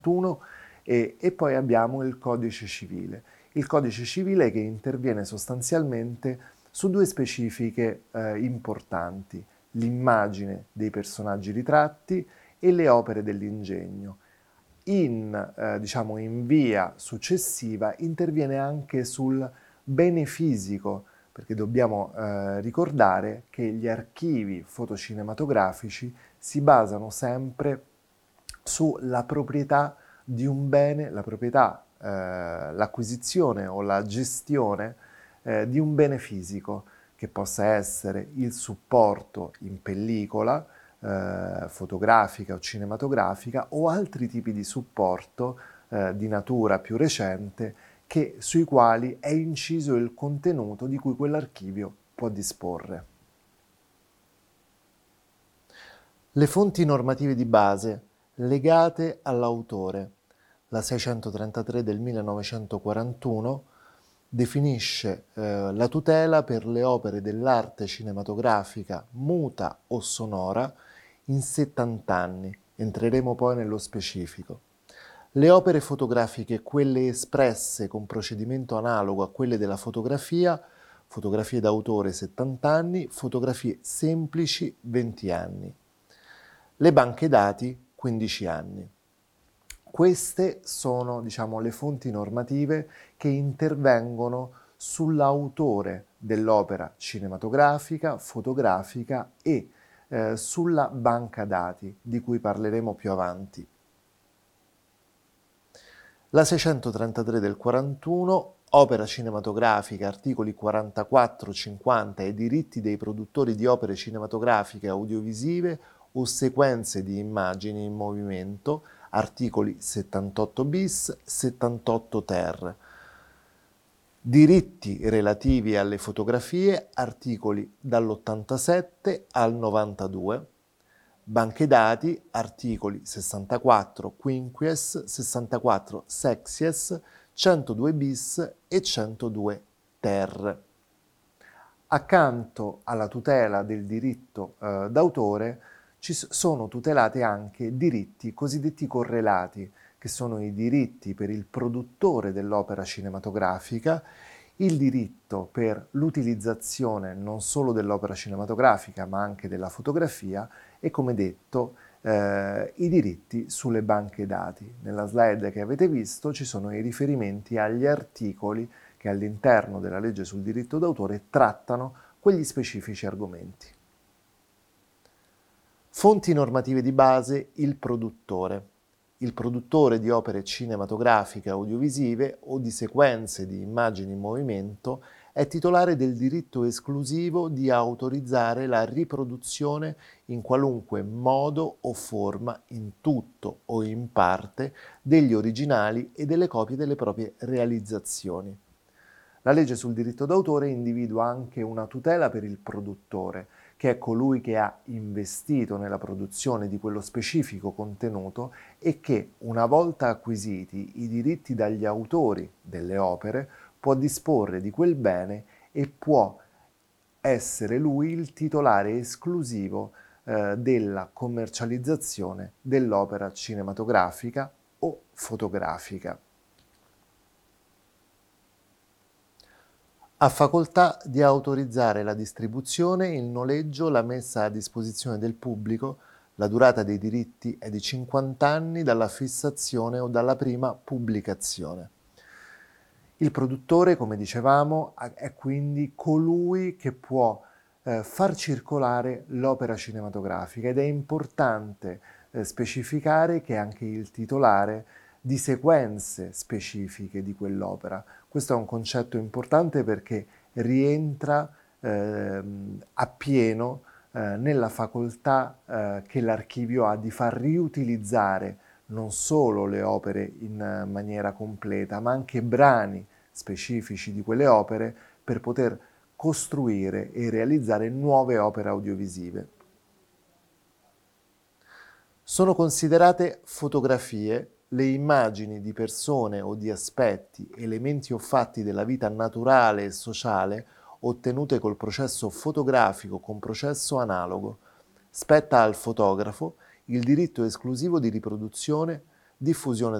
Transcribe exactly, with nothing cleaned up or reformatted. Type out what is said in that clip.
e, e poi abbiamo il codice civile. Il codice civile che interviene sostanzialmente su due specifiche eh, importanti: l'immagine dei personaggi ritratti e le opere dell'ingegno. In, eh, diciamo, in via successiva interviene anche sul bene fisico, perché dobbiamo eh, ricordare che gli archivi fotocinematografici si basano sempre sulla proprietà di un bene, la proprietà, eh, l'acquisizione o la gestione eh, di un bene fisico, che possa essere il supporto in pellicola, eh, fotografica o cinematografica, o altri tipi di supporto eh, di natura più recente che, sui quali è inciso il contenuto di cui quell'archivio può disporre. Le fonti normative di base legate all'autore. La seicentotrentatré del millenovecentoquarantuno definisce eh, la tutela per le opere dell'arte cinematografica muta o sonora in settanta anni. Entreremo poi nello specifico. Le opere fotografiche, quelle espresse con procedimento analogo a quelle della fotografia, fotografie d'autore settanta anni, fotografie semplici venti anni. Le banche dati quindici anni. Queste sono, diciamo, le fonti normative che intervengono sull'autore dell'opera cinematografica, fotografica e eh, sulla banca dati, di cui parleremo più avanti. La seicentotrentatré del quarantuno, opera cinematografica, articoli quarantaquattro cinquanta e diritti dei produttori di opere cinematografiche audiovisive o sequenze di immagini in movimento, articoli settantotto bis, settantotto ter. Diritti relativi alle fotografie, articoli dall'ottantasette al novantadue. Banche dati, articoli sessantaquattro quinquies, sessantaquattro sexies, centodue bis e centodue ter. Accanto alla tutela del diritto eh, d'autore ci sono tutelati anche diritti cosiddetti correlati, che sono i diritti per il produttore dell'opera cinematografica, il diritto per l'utilizzazione non solo dell'opera cinematografica ma anche della fotografia e, come detto, eh, i diritti sulle banche dati. Nella slide che avete visto ci sono i riferimenti agli articoli che all'interno della legge sul diritto d'autore trattano quegli specifici argomenti. Fonti normative di base: il produttore. Il produttore di opere cinematografiche audiovisive o di sequenze di immagini in movimento è titolare del diritto esclusivo di autorizzare la riproduzione in qualunque modo o forma, in tutto o in parte, degli originali e delle copie delle proprie realizzazioni. La legge sul diritto d'autore individua anche una tutela per il produttore, che è colui che ha investito nella produzione di quello specifico contenuto e che, una volta acquisiti i diritti dagli autori delle opere, può disporre di quel bene e può essere lui il titolare esclusivo eh, della commercializzazione dell'opera cinematografica o fotografica. Ha facoltà di autorizzare la distribuzione, il noleggio, la messa a disposizione del pubblico. La durata dei diritti è di cinquanta anni dalla fissazione o dalla prima pubblicazione. Il produttore, come dicevamo, è quindi colui che può eh, far circolare l'opera cinematografica, ed è importante eh, specificare che è anche il titolare di sequenze specifiche di quell'opera. Questo è un concetto importante perché rientra eh, appieno eh, nella facoltà eh, che l'archivio ha di far riutilizzare non solo le opere in maniera completa, ma anche brani specifici di quelle opere per poter costruire e realizzare nuove opere audiovisive. Sono considerate fotografie le immagini di persone o di aspetti, elementi o fatti della vita naturale e sociale ottenute col processo fotografico con processo analogo. Spetta al fotografo il diritto esclusivo di riproduzione diffusione